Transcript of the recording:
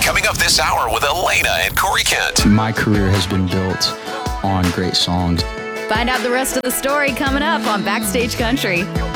Coming up this hour with Elena and Corey Kent. My career has been built on great songs. Find out the rest of the story coming up on Backstage Country.